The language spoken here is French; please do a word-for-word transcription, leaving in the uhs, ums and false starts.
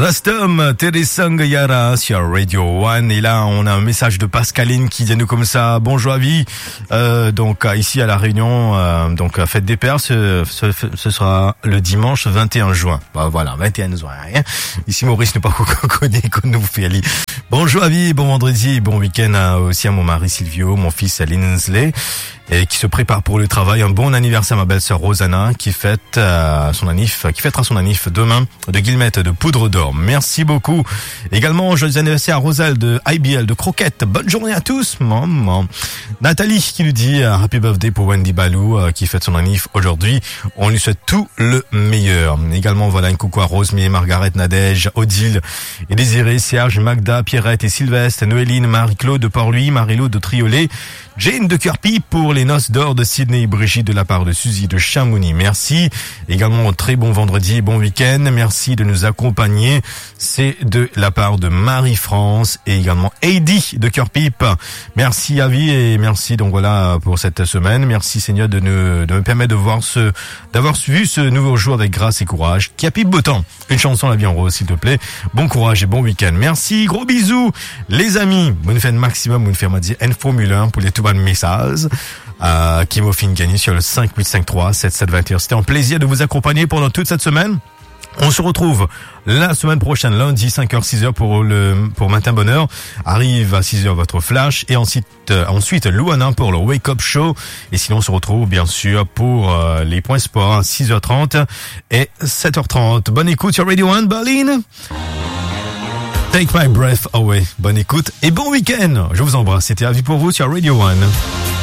Rastom, Teresang Yara sur Radio One. Et là, on a un message de Pascaline qui dit nous comme ça. Bonjour à vie. Euh, donc, ici à La Réunion, euh, donc, fête des Pères, ce, ce, ce sera le dimanche vingt et un juin. Bah, voilà, vingt et un juin. Hein. Ici, Maurice n'est pas connu, qu'on nous fait aller. Bonjour à vie, bon vendredi, bon week-end à, aussi à mon mari Silvio, mon fils Linsley, et qui se prépare pour le travail. Un bon anniversaire à ma belle-sœur Rosanna, qui fête euh, son anniv, qui fêtera son anniv demain, de Guillemette de Poudre d'Or. Merci beaucoup. Également, joyeux anniversaire à Rosal de I B L de Croquette. Bonne journée à tous, maman. Nathalie qui nous dit uh, happy birthday pour Wendy Balou, uh, qui fête son anniv aujourd'hui. On lui souhaite tout le meilleur. Également, voilà, un coucou à Rosemie, Margaret, Nadège, Odile et Désiré, Serge, Magda, Pierrette et Sylvestre, Noéline, Marie-Claude de Port-Louis, Marie-Lou de Triolet, Jane de Curpy pour les noces d'or de Sydney et Brigitte de la part de Suzy de Chamonix. Merci. Également, très bon vendredi et bon week-end. Merci de nous accompagner. C'est de la part de Marie-France et également Heidi de Curpip. Merci à vie et merci donc voilà pour cette semaine. Merci Seigneur de, nous, de me permettre de voir ce, d'avoir vu ce nouveau jour avec grâce et courage. Qui a pipe beau temps. Une chanson La vie en rose s'il te plaît. Bon courage et bon week-end. Merci. Gros bisous. Les amis. Bonne fête maximum. Bonne fête m'a dit N Formule un pour les tout bonnes messages. Euh, qui m'ont fait gagner sur le cinq huit cinq trois sept sept deux un. C'était un plaisir de vous accompagner pendant toute cette semaine. On se retrouve la semaine prochaine, lundi, cinq heures, six heures pour le, pour Matin Bonheur. Arrive à six heures votre flash et ensuite, euh, ensuite, Louana pour le Wake Up Show. Et sinon, on se retrouve, bien sûr, pour, euh, les points sport, six heures trente et sept heures trente. Bonne écoute sur Radio One Berlin. Take my breath away. Bonne écoute et bon week-end. Je vous embrasse. C'était à vie pour vous sur Radio One.